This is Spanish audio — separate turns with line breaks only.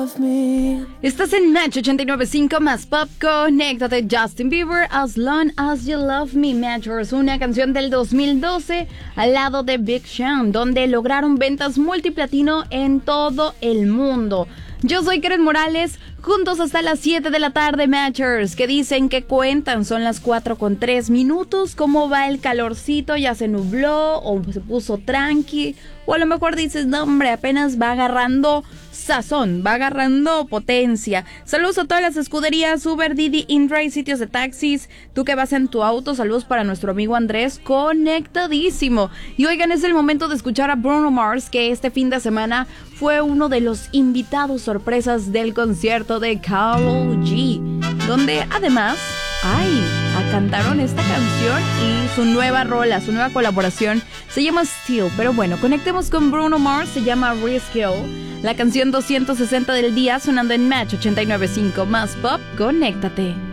Estás en Match 89.5 más Pop. Conéctate. Justin Bieber, As Long As You Love Me. Matchers, una canción del 2012 al lado de Big Sean, donde lograron ventas multiplatino en todo el mundo. Yo soy Karen Morales, juntos hasta las 7 de la tarde, Matchers. ¿Qué dicen? ¿Qué cuentan? Son las 4:03. ¿Cómo va el calorcito? ¿Ya se nubló o se puso tranqui? O a lo mejor dices, no hombre, apenas va agarrando sazón, va agarrando potencia. Saludos a todas las escuderías, Uber, Didi, InDrive, sitios de taxis. Tú que vas en tu auto, saludos para nuestro amigo Andrés, conectadísimo. Y oigan, es el momento de escuchar a Bruno Mars, que este fin de semana fue uno de los invitados sorpresas del concierto de Karol G, donde además cantaron esta canción y su nueva rola, su nueva colaboración se llama Still. Pero bueno, conectemos con Bruno Mars, se llama Reskill, la canción 260 del día, sonando en Match 89.5 más Pop. Conéctate.